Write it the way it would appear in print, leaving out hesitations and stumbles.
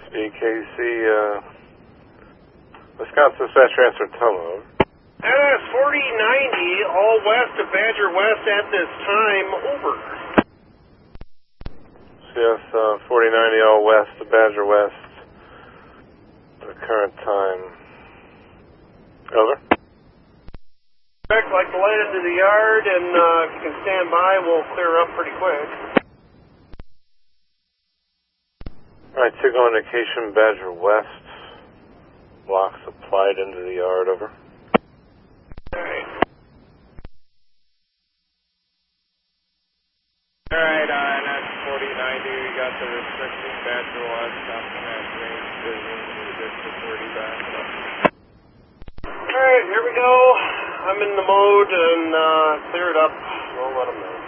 EKC, Wisconsin Dispatch Transfer Tomo. NS 4090, all west of Badger West at this time, over. CS 4090, all west of Badger West, the current time. Over. Like the light into the yard, and if you can stand by, we'll clear up pretty quick. Alright, signal indication Badger West. Blocks applied into the yard, over. Alright, NS 4090, we got the restriction Badger West, stopping at range vision, good security back up. Alright, here we go. I'm in the mode and clear it up. We'll let them know.